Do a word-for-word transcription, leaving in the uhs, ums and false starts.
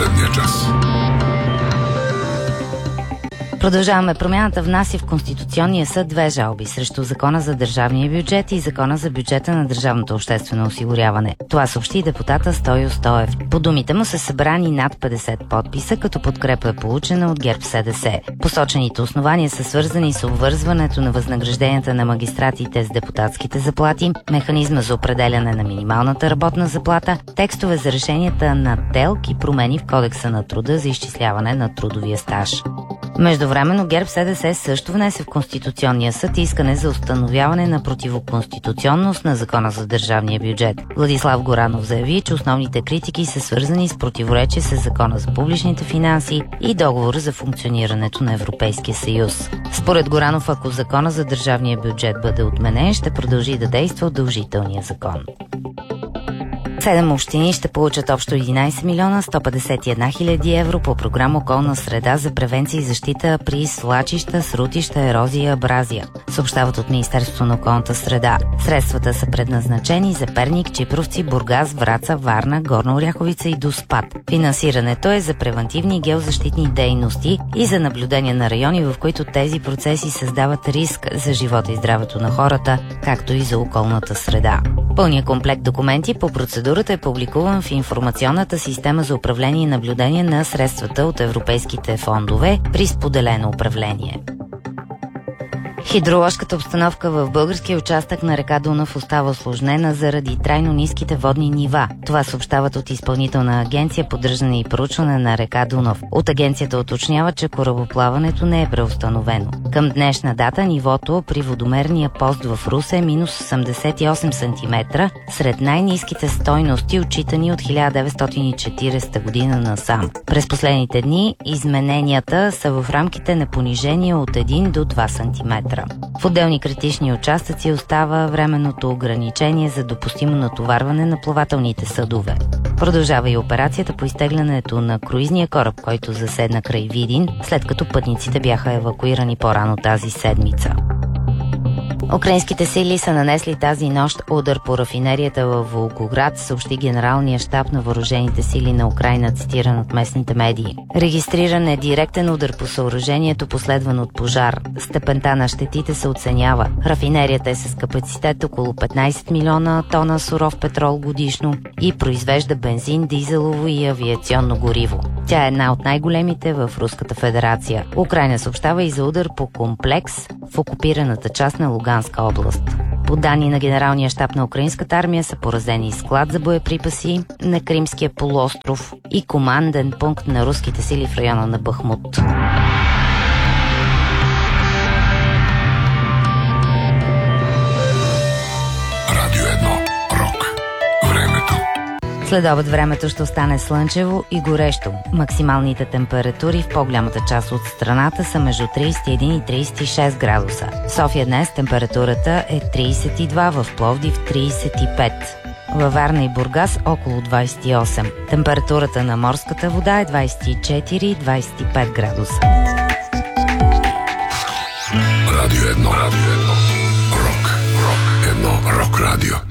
последния час. Продължаваме. Промяната внася в Конституционния съд две жалби срещу Закона за държавния бюджет и Закона за бюджета на държавното обществено осигуряване. Това съобщи депутата Стою Стоев. По думите му са събрани над петдесет подписа, като подкрепа е получена от ГЕРБ СДС. Посочените основания са свързани с обвързването на възнагражденията на магистратите с депутатските заплати, механизма за определяне на минималната работна заплата, текстове за решенията на ТЕЛК и промени в Кодекса на труда за изчисляване на трудовия стаж. Междувременно ГЕРБ СДС също внесе в Конституционния съд искане за установяване на противоконституционност на Закона за държавния бюджет. Владислав Горанов заяви, че основните критики са свързани с противоречие с Закона за публичните финанси и договора за функционирането на Европейския съюз. Според Горанов, ако Закона за държавния бюджет бъде отменен, ще продължи да действа удължителния закон. Седем общини ще получат общо единайсет милиона сто петдесет и една хиляди евро по програма Околна среда за превенция и защита при свлачища, срутища, ерозия и абразия, съобщават от Министерството на околната среда. Средствата са предназначени за Перник, Чипровци, Бургас, Враца, Варна, Горна Оряховица и Доспат. Финансирането е за превантивни геозащитни дейности и за наблюдение на райони, в които тези процеси създават риск за живота и здравето на хората, както и за околната среда. Пълният комплект документи по процедурата е публикуван в информационната система за управление и наблюдение на средствата от европейските фондове при споделено управление. Хидроложката обстановка в българския участък на река Дунав остава усложнена заради трайно ниските водни нива. Това съобщават от Изпълнителна агенция поддържане и проучване на река Дунав. От агенцията уточнява, че корабоплаването не е преустановено. Към днешна дата нивото при водомерния пост в Русе е минус осемдесет и осем сантиметра, сред най-ниските стойности, отчитани от хиляда деветстотин и четиридесета година насам. През последните дни измененията са в рамките на понижение от един до два сантиметра. В отделни критични участъци остава временното ограничение за допустимо натоварване на плавателните съдове. Продължава и операцията по изтеглянето на круизния кораб, който заседна край Видин, след като пътниците бяха евакуирани по-рано тази седмица. Украинските сили са нанесли тази нощ удар по рафинерията във Волгоград, съобщи Генералния щаб на въоръжените сили на Украйна, цитиран от местните медии. Регистриран е директен удар по съоръжението, последван от пожар. Степента на щетите се оценява. Рафинерията е с капацитет около петнайсет милиона тона суров петрол годишно и произвежда бензин, дизелово и авиационно гориво. Тя е една от най-големите в Руската федерация. Украйна съобщава и за удар по комплекс в окупираната част на Луганска област. По данни на Генералния щаб на украинската армия са поразени склад за боеприпаси на Кримския полуостров и команден пункт на руските сили в района на Бахмут. Радио едно. Рок. Времето. Следобед времето ще остане слънчево и горещо. Максималните температури в по-голямата част от страната са между трийсет и един и трийсет и шест градуса. В София днес температурата е трийсет и два, в Пловдив трийсет и пет. Във Варна и Бургас около двайсет и осем. Температурата на морската вода е двайсет и четири - двайсет и пет градуса. Радио едно. Радио едно. Рок. Рок. Едно рок радио.